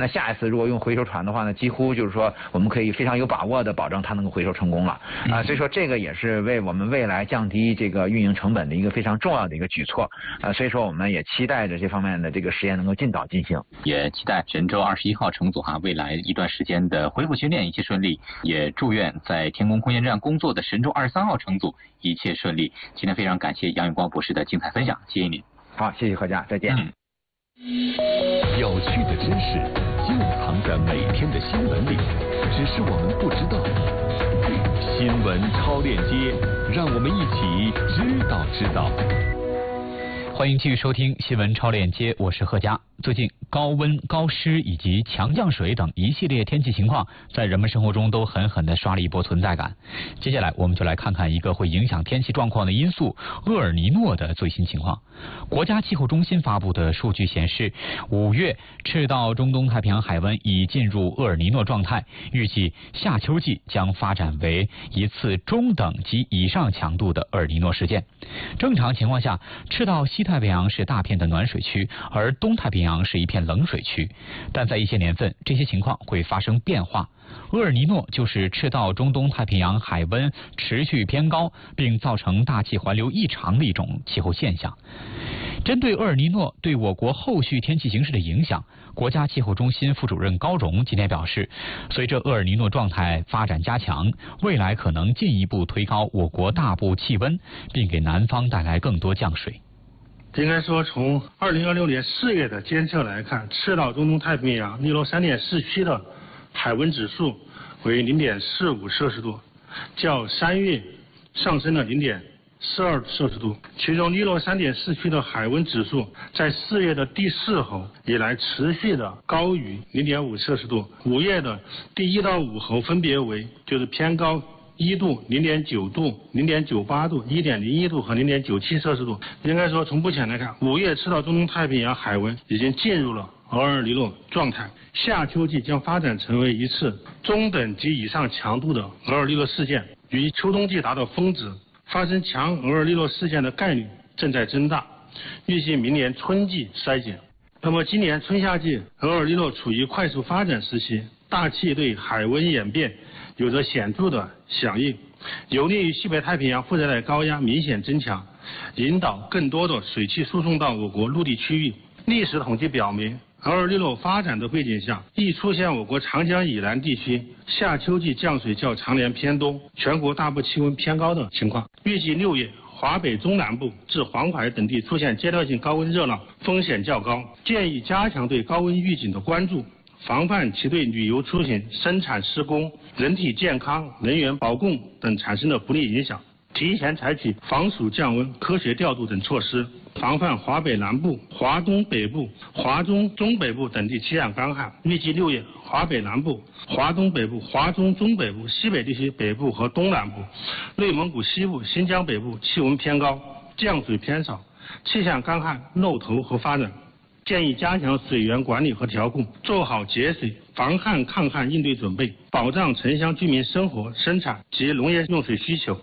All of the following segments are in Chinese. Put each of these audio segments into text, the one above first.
那下一次如果用回收船的话呢，几乎就是说我们可以非常有把握的保证它能够回收成功了所以说这个也是为我们未来降低这个运营成本的一个非常重要的一个举措所以说我们也期待着这方面的这个实验能够尽早进行， 也期待神舟21号乘组未来一段时间的恢复训练一切顺利，也祝愿在天宫空间站工作的神舟23号乘组一切顺利。今天非常感谢杨永光博士的精彩分享，谢谢您。 好，谢谢何家，再见。 有趣的知识就藏在每天的新闻里，只是我们不知道。新闻超链接，让我们一起知道。 欢迎继续收听新闻超链接，我是贺佳。最近高温、高湿以及强降水等一系列天气情况，在人们生活中都狠狠地刷了一波存在感。接下来我们就来看看一个会影响天气状况的因素——厄尔尼诺的最新情况。国家气候中心发布的数据显示，5月赤道中东太平洋海湾已进入厄尔尼诺状态，预计夏秋季将发展为一次中等及以上强度的厄尔尼诺事件。正常情况下，赤道西太平洋是大片的暖水区，而东太平洋是一片冷水区，但在一些年份，这些情况会发生变化。厄尔尼诺就是赤道中东太平洋海温持续偏高，并造成大气环流异常的一种气候现象。针对厄尔尼诺对我国后续天气形势的影响，国家气候中心副主任高荣今天表示，随着厄尔尼诺状态发展加强，未来可能进一步推高我国大部气温，并给南方带来更多降水。 应该说，从2026年4月的监测来看，赤道中东太平洋尼罗3.4区的海温指数为0.45摄氏度，较3月上升了0.42摄氏度。其中，尼罗3.4区的海温指数在4月的第4候以来持续的高于0.5摄氏度，5月的第1到5候分别为偏高1度、0.9度、0.98度、1.01度和0.97摄氏度。应该说，从目前来看，5月赤道中东太平洋海温已经进入了厄尔尼诺状态，夏秋季将发展成为一次中等及以上强度的厄尔尼诺事件，于秋冬季达到峰值，发生强厄尔尼诺事件的概率正在增大，预计明年春季衰减。那么今年春夏季厄尔尼诺处于快速发展时期，大气对海温演变有着显著的响应，有利于西北太平洋副热带高压明显增强，引导更多的水汽输送到我国陆地区域。历史统计表明，厄尔尼诺发展的背景下，易出现我国长江以南地区夏秋季降水较常年偏多，全国大部气温偏高的情况。预计6月，华北中南部至黄海等地出现阶段性高温热浪，风险较高，建议加强对高温预警的关注，防范其对旅游出行、生产施工、人体健康、能源保供等产生的不利影响，提前采取防暑降温、科学调度等措施，防范华北南部、华东北部、华中中北部等地气象干旱。预计6月，华北南部、华东北部、华中中北部、西北地区北部和东南部、内蒙古西部、新疆北部气温偏高，降水偏少，气象干旱露头和发展。建议加强水源管理和调控，做好节水、防旱抗旱应对准备，保障城乡居民生活、生产及农业用水需求。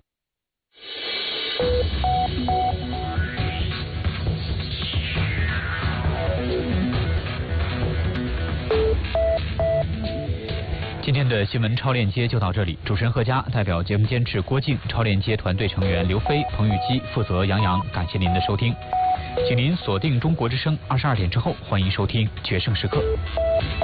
今天的新闻超链接就到这里，主持人贺佳，代表节目监制郭靖，超链接团队成员刘飞、彭玉基，负责杨洋，感谢您的收听，请您锁定中国之声，22点之后欢迎收听《决胜时刻》。